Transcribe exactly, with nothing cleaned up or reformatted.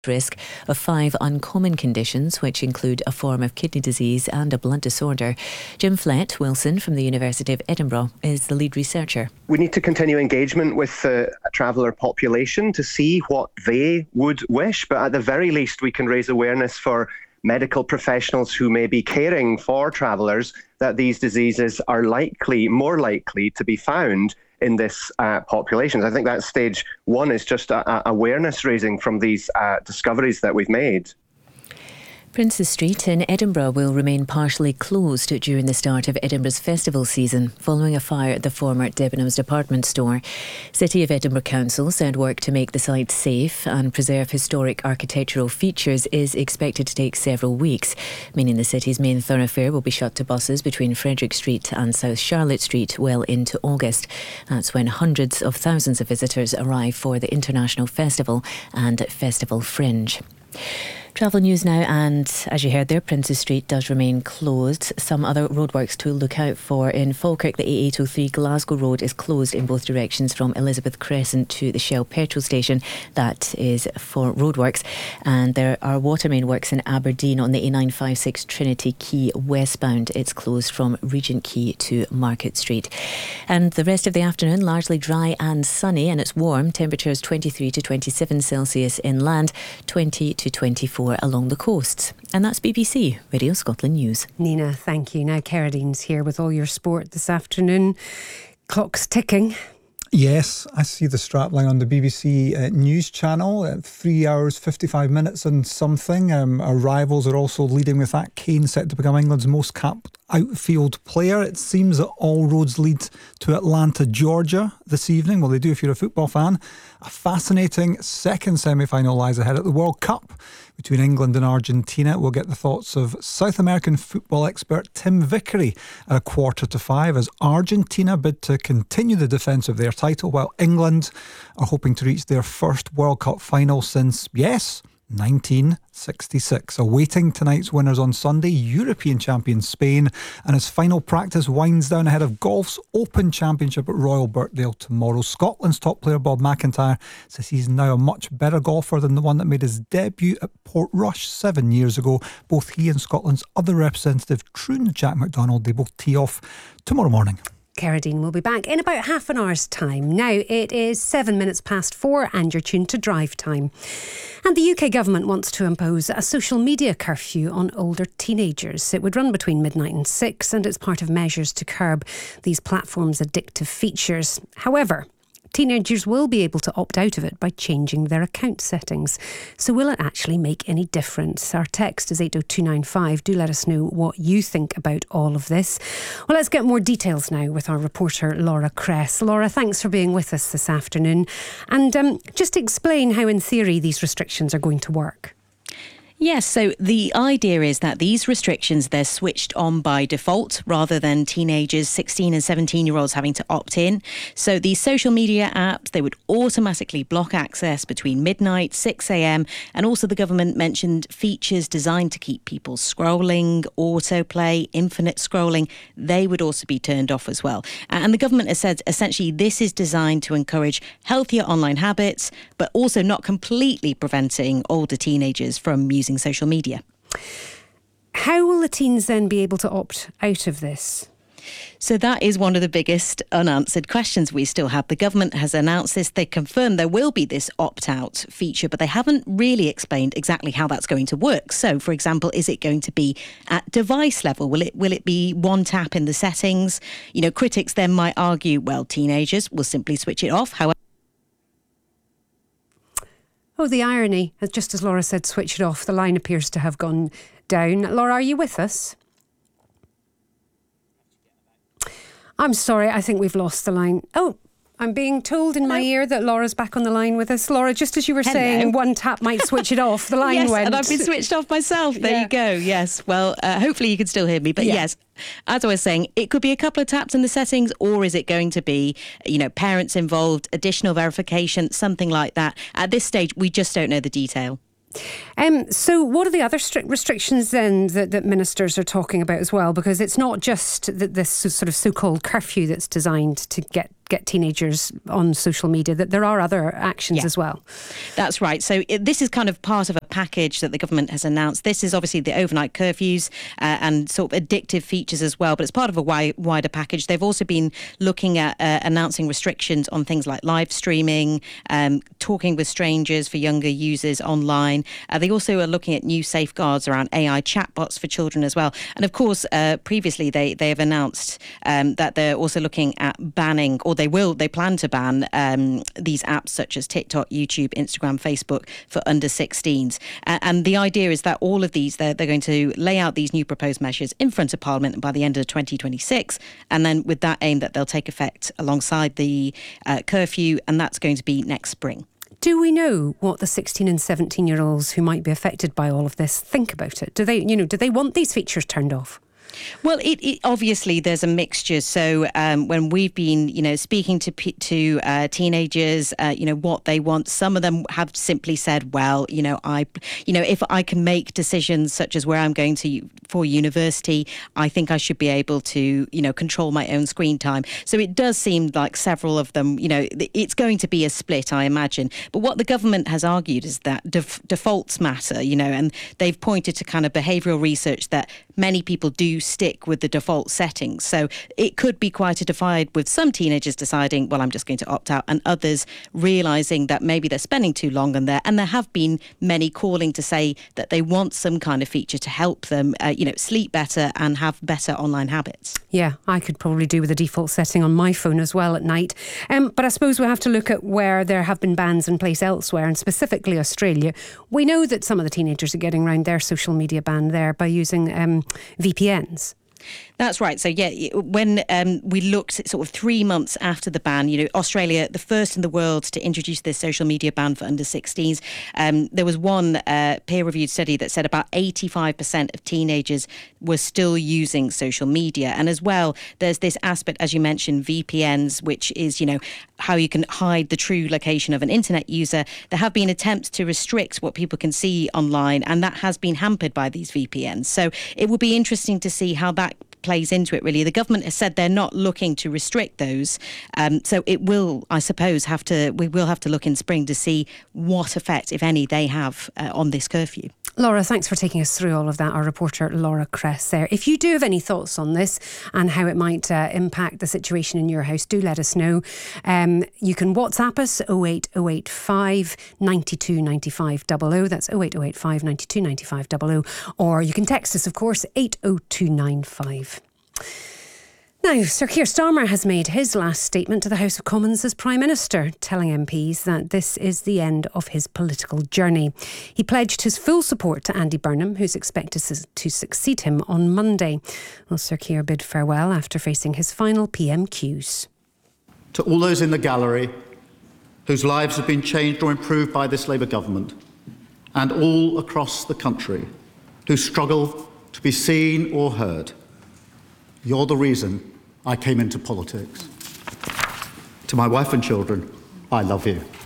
risk of five uncommon conditions which include a form of kidney disease and a blood disorder. Jim Flett Wilson from the University of Edinburgh is the lead researcher. We need to continue engagement with the traveller population to see what they would wish, but at the very least we can raise awareness for medical professionals who may be caring for travellers that these diseases are likely, more likely to be found in this uh, population. I think that stage one is just a, a awareness raising from these uh, discoveries that we've made. Princes Street in Edinburgh will remain partially closed during the start of Edinburgh's festival season, following a fire at the former Debenhams department store. City of Edinburgh Council said work to make the site safe and preserve historic architectural features is expected to take several weeks, meaning the city's main thoroughfare will be shut to buses between Frederick Street and South Charlotte Street well into August. That's when hundreds of thousands of visitors arrive for the International Festival and Festival Fringe. Travel news now, and as you heard there, Princes Street does remain closed. Some other roadworks to look out for. In Falkirk, the A eight oh three Glasgow Road is closed in both directions from Elizabeth Crescent to the Shell petrol station. That is for roadworks. And there are water main works in Aberdeen on the A nine five six Trinity Quay westbound. It's closed from Regent Quay to Market Street. And the rest of the afternoon, largely dry and sunny, and it's warm. Temperatures twenty-three to twenty-seven Celsius inland, twenty to twenty-four along the coasts. And that's B B C Radio Scotland News. Nina, thank you. Now Kerridene's here with all your sport this afternoon. Clock's ticking. Yes, I see the strapline on the B B C uh, News channel at three hours, fifty-five minutes and something. Um, our rivals are also leading with that. Kane set to become England's most capped outfield player. It seems that all roads lead to Atlanta, Georgia this evening. Well, they do if you're a football fan. A fascinating second semi-final lies ahead at the World Cup between England and Argentina. We'll get the thoughts of South American football expert Tim Vickery at a quarter to five as Argentina bid to continue the defence of their title, while England are hoping to reach their first World Cup final since, yes, nineteen sixty-six. Awaiting tonight's winners on Sunday, European champion Spain, and as final practice winds down ahead of golf's Open Championship at Royal Birkdale tomorrow. Scotland's top player Bob McIntyre says he's now a much better golfer than the one that made his debut at Portrush seven years ago. Both he and Scotland's other representative, Troon Jack McDonald, they both tee off tomorrow morning. Kerridene will be back in about half an hour's time. Now it is seven minutes past four and you're tuned to Drive Time. And the U K government wants to impose a social media curfew on older teenagers. It would run between midnight and six, and it's part of measures to curb these platforms' addictive features. However, teenagers will be able to opt out of it by changing their account settings. So will it actually make any difference? Our text is eight oh two nine five. Do let us know what you think about all of this. Well, let's get more details now with our reporter Laura Cress. Laura, thanks for being with us this afternoon. And um, just explain how in theory these restrictions are going to work. Yes, so the idea is that these restrictions, they're switched on by default rather than teenagers, sixteen and seventeen year olds having to opt in. So these social media apps, they would automatically block access between midnight, six a.m. And also the government mentioned features designed to keep people scrolling, autoplay, infinite scrolling. They would also be turned off as well. And the government has said essentially this is designed to encourage healthier online habits, but also not completely preventing older teenagers from using social media. How will the teens then be able to opt out of this? So that is one of the biggest unanswered questions we still have. The government has announced this. They confirmed there will be this opt-out feature, but they haven't really explained exactly how that's going to work. So, for example, is it going to be at device level? Will it will it be one tap in the settings? You know, critics then might argue, well, teenagers will simply switch it off. However, Oh, the irony. Just as Laura said, switch it off, the line appears to have gone down. Laura, are you with us? I'm sorry, I think we've lost the line. Oh, I'm being told in Hello. my ear that Laura's back on the line with us. Laura, just as you were Hello. saying, one tap might switch it off. The line yes, went. and I've been switched off myself. There yeah. you go. Yes. Well, uh, hopefully you can still hear me. But yeah. yes, as I was saying, it could be a couple of taps in the settings, or is it going to be, you know, parents involved, additional verification, something like that? At this stage, we just don't know the detail. Um, so what are the other strict restrictions then that, that ministers are talking about as well? Because it's not just the, this sort of so-called curfew that's designed to get get teenagers on social media, that there are other actions yeah. as well. That's right. So it, this is kind of part of a package that the government has announced. This is obviously the overnight curfews uh, and sort of addictive features as well, but it's part of a wi- wider package. They've also been looking at uh, announcing restrictions on things like live streaming, um, talking with strangers for younger users online. Uh, they also are looking at new safeguards around A I chatbots for children as well. And of course, uh, previously they, they have announced um, that they're also looking at banning, or they will, they plan to ban um, these apps such as TikTok, YouTube, Instagram, Facebook for under sixteens. Uh, and the idea is that all of these, they're, they're going to lay out these new proposed measures in front of Parliament by the end of twenty twenty-six. And then with that aim that they'll take effect alongside the uh, curfew, and that's going to be next spring. Do we know what the sixteen and seventeen year olds who might be affected by all of this think about it? Do they, you know, do they want these features turned off? Well, it, it obviously there's a mixture. So um, when we've been, you know, speaking to to uh, teenagers, uh, you know, what they want, some of them have simply said, well, you know, I, you know, if I can make decisions such as where I'm going to for university, I think I should be able to, you know, control my own screen time. So it does seem like several of them, you know, it's going to be a split, I imagine. But what the government has argued is that def- defaults matter, you know, and they've pointed to kind of behavioural research that many people do stick with the default settings. So it could be quite a divide with some teenagers deciding, well, I'm just going to opt out, and others realising that maybe they're spending too long on there. And there have been many calling to say that they want some kind of feature to help them, uh, you know, sleep better and have better online habits. Yeah, I could probably do with a default setting on my phone as well at night. Um, but I suppose we have to look at where there have been bans in place elsewhere, and specifically Australia. We know that some of the teenagers are getting around their social media ban there by using um, V P Ns. That's right. So, yeah, when um, we looked at sort of three months after the ban, you know, Australia, the first in the world to introduce this social media ban for under sixteens, um, there was one uh, peer-reviewed study that said about eighty-five percent of teenagers were still using social media. And as well, there's this aspect, as you mentioned, V P Ns, which is, you know, how you can hide the true location of an internet user. There have been attempts to restrict what people can see online, and that has been hampered by these V P Ns. So it will be interesting to see how that plays into it, really. The government has said they're not looking to restrict those. Um, so it will, I suppose, have to, we will have to look in spring to see what effect, if any, they have uh, on this curfew. Laura, thanks for taking us through all of that. Our reporter, Laura Kress there. If you do have any thoughts on this and how it might uh, impact the situation in your house, do let us know. Um, you can WhatsApp us oh eight oh eight five, nine two nine five double oh. That's oh eight oh eight five, nine two nine five double oh. Or you can text us, of course, eight oh two nine five. Now, Sir Keir Starmer has made his last statement to the House of Commons as Prime Minister, telling M Ps that this is the end of his political journey. He pledged his full support to Andy Burnham, who's expected to succeed him on Monday. Well, Sir Keir bid farewell after facing his final P M Qs. To all those in the gallery whose lives have been changed or improved by this Labour government, and all across the country who struggle to be seen or heard, you're the reason I came into politics. To my wife and children, I love you.